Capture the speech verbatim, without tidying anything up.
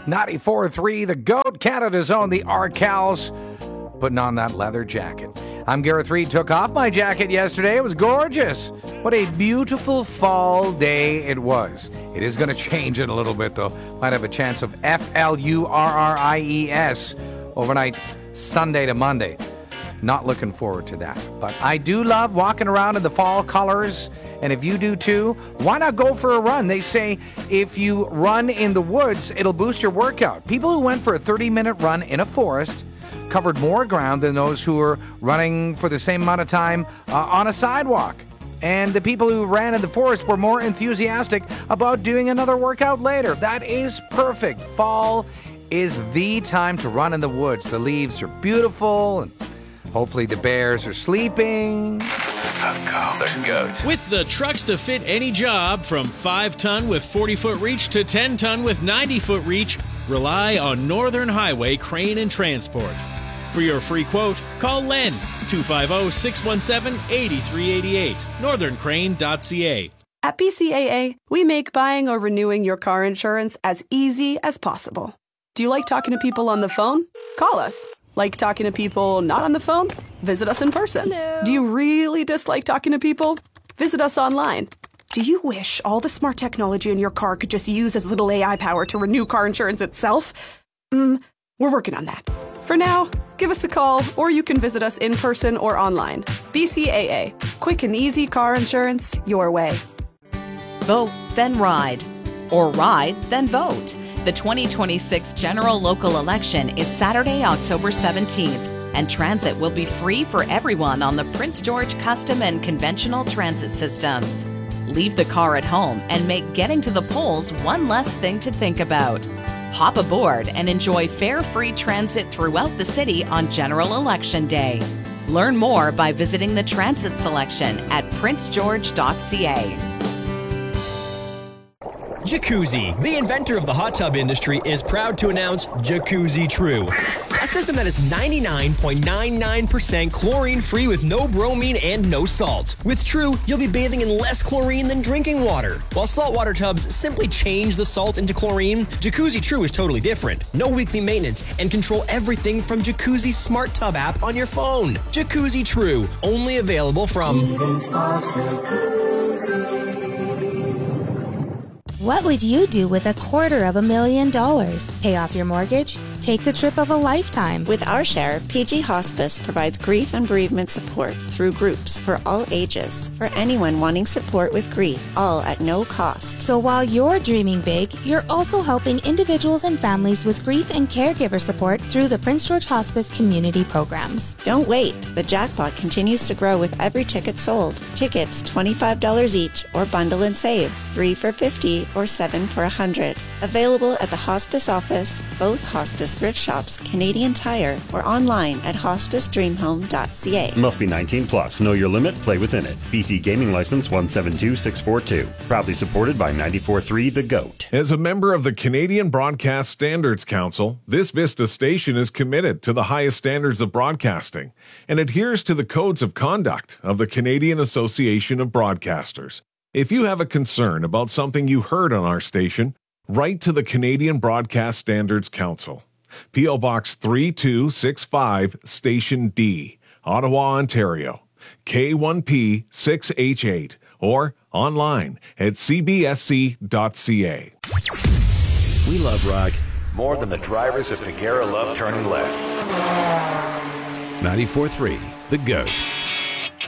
ninety-four three, The GOAT, Canada's own, the Arcals, putting on that leather jacket. I'm Gareth Reed. Took off my jacket yesterday. It was gorgeous. What a beautiful fall day it was. It is going to change in a little bit, though. Might have a chance of F L U R R I E S overnight, Sunday to Monday. Not looking forward to that. But I do love walking around in the fall colors. And if you do too, why not go for a run? They say if you run in the woods, it'll boost your workout. People who went for a thirty-minute run in a forest covered more ground than those who were running for the same amount of time uh, on a sidewalk. And the people who ran in the forest were more enthusiastic about doing another workout later. That is perfect. Fall is the time to run in the woods. The leaves are beautiful, and hopefully the bears are sleeping. The GOAT. The GOAT. With the trucks to fit any job, from five ton with forty foot reach to ten ton with ninety foot reach, rely on Northern Highway Crane and Transport. For your free quote, call Len, two five zero, six one seven, eight three eight eight, northern crane dot c a. At B C A A, we make buying or renewing your car insurance as easy as possible. Do you like talking to people on the phone? Call us. Like talking to people not on the phone? Visit us in person. Hello. Do you really dislike talking to people? Visit us online. Do you wish all the smart technology in your car could just use as little A I power to renew car insurance itself? Mm, we're working on that. For now, give us a call, or you can visit us in person or online. B C A A. Quick and easy car insurance your way. Vote, then ride. Or ride, then vote. The twenty twenty-six general local election is Saturday, October seventeenth, and transit will be free for everyone on the Prince George custom and conventional transit systems. Leave the car at home and make getting to the polls one less thing to think about. Hop aboard and enjoy fare-free transit throughout the city on General Election Day. Learn more by visiting the transit selection at prince george dot c a. Jacuzzi, the inventor of the hot tub industry, is proud to announce Jacuzzi True, a system that is ninety-nine point nine nine percent chlorine-free with no bromine and no salt. With True, you'll be bathing in less chlorine than drinking water. While saltwater tubs simply change the salt into chlorine, Jacuzzi True is totally different. No weekly maintenance, and control everything from Jacuzzi's smart tub app on your phone. Jacuzzi True, only available from... What would you do with a quarter of a million dollars? Pay off your mortgage? Take the trip of a lifetime. With Our Share, P G Hospice provides grief and bereavement support through groups for all ages, for anyone wanting support with grief, all at no cost. So while you're dreaming big, you're also helping individuals and families with grief and caregiver support through the Prince George Hospice community programs. Don't wait. The jackpot continues to grow with every ticket sold. Tickets twenty-five dollars each, or bundle and save, three for fifty dollars or seven for one hundred dollars. Available at the hospice office, both hospice thrift shops, Canadian Tire, or online at hospice dream home dot c a. Must be nineteen plus. Know your limit. Play within it. B C Gaming License one seven two six four two. Proudly supported by ninety-four three The GOAT. As a member of the Canadian Broadcast Standards Council, this Vista station is committed to the highest standards of broadcasting and adheres to the codes of conduct of the Canadian Association of Broadcasters. If you have a concern about something you heard on our station, write to the Canadian Broadcast Standards Council. P O Box three two six five, Station D, Ottawa, Ontario, K one P six H eight, or online at c b s c dot c a. We love rock more than the drivers of Pagera love turning left. ninety-four three, The GOAT.